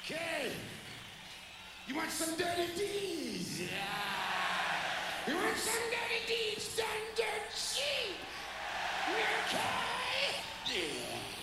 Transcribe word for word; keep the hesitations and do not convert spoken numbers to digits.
Okay. You want some dirty deeds? Yeah. You want some dirty deeds done dirt cheap? Okay. Yeah.